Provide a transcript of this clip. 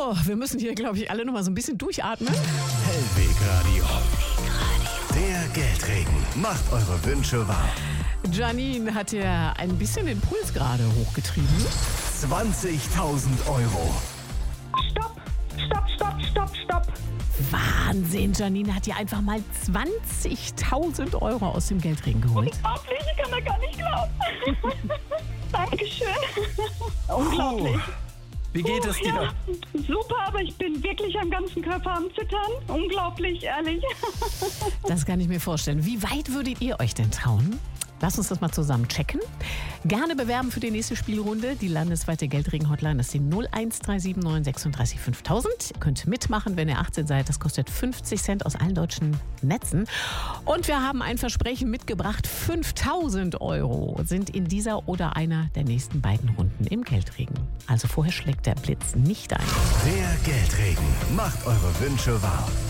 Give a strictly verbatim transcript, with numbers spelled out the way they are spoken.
So, wir müssen hier, glaube ich, alle noch mal so ein bisschen durchatmen. Hellweg Radio. Der Geldregen macht eure Wünsche wahr. Janine hat ja ein bisschen den Puls gerade hochgetrieben. zwanzigtausend Euro. Stopp, stopp, stopp, stopp, stopp. Wahnsinn, Janine hat ja einfach mal zwanzigtausend Euro aus dem Geldregen geholt. Unglaublich, ich kann das gar nicht glauben. Dankeschön. Unglaublich. Puh. Wie geht es dir? Ja, super, aber ich bin wirklich am ganzen Körper am Zittern. Unglaublich, ehrlich. Das kann ich mir vorstellen. Wie weit würdet ihr euch denn trauen? Lass uns das mal zusammen checken. Gerne bewerben für die nächste Spielrunde. Die landesweite Geldregen-Hotline ist die null eins drei sieben neun sechsunddreißig fünftausend. Ihr könnt mitmachen, wenn ihr achtzehn seid. Das kostet fünfzig Cent aus allen deutschen Netzen. Und wir haben ein Versprechen mitgebracht. fünftausend Euro sind in dieser oder einer der nächsten beiden Runden im Geldregen. Also vorher schlägt der Blitz nicht ein. Der Geldregen macht eure Wünsche wahr.